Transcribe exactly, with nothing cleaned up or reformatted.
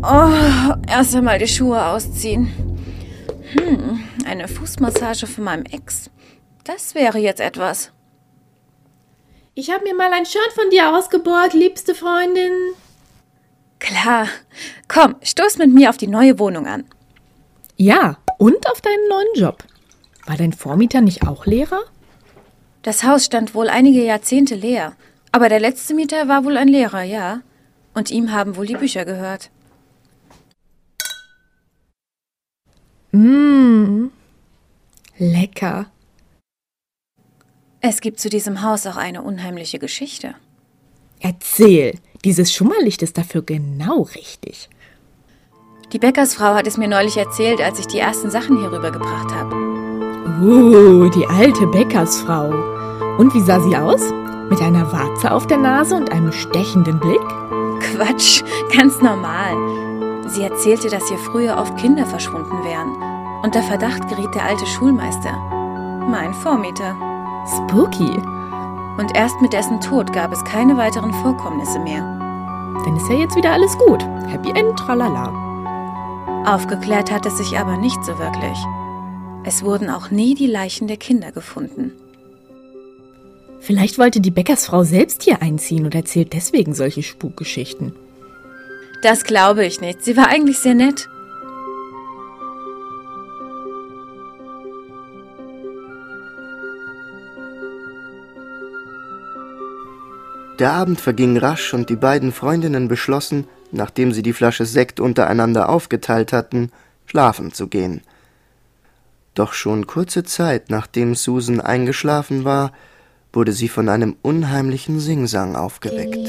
Oh, erst einmal die Schuhe ausziehen. Hm, eine Fußmassage von meinem Ex. Das wäre jetzt etwas. Ich habe mir mal ein Shirt von dir ausgeborgt, liebste Freundin. Klar. Komm, stoß mit mir auf die neue Wohnung an. Ja, und auf deinen neuen Job. War dein Vormieter nicht auch Lehrer? Das Haus stand wohl einige Jahrzehnte leer. Aber der letzte Mieter war wohl ein Lehrer, ja. Und ihm haben wohl die Bücher gehört. Mmh, lecker. Es gibt zu diesem Haus auch eine unheimliche Geschichte. Erzähl, dieses Schummerlicht ist dafür genau richtig. Die Bäckersfrau hat es mir neulich erzählt, als ich die ersten Sachen hier rübergebracht habe. Uh, die alte Bäckersfrau. Und wie sah sie aus? Mit einer Warze auf der Nase und einem stechenden Blick? Quatsch, ganz normal. Sie erzählte, dass hier früher oft Kinder verschwunden wären. Unter Verdacht geriet der alte Schulmeister, mein Vormieter. Spooky. Und erst mit dessen Tod gab es keine weiteren Vorkommnisse mehr. Dann ist ja jetzt wieder alles gut. Happy End, tralala. Aufgeklärt hat es sich aber nicht so wirklich. Es wurden auch nie die Leichen der Kinder gefunden. Vielleicht wollte die Bäckersfrau selbst hier einziehen und erzählt deswegen solche Spukgeschichten. Das glaube ich nicht. Sie war eigentlich sehr nett. Der Abend verging rasch und die beiden Freundinnen beschlossen, nachdem sie die Flasche Sekt untereinander aufgeteilt hatten, schlafen zu gehen. Doch schon kurze Zeit, nachdem Susan eingeschlafen war, wurde sie von einem unheimlichen Singsang aufgeweckt.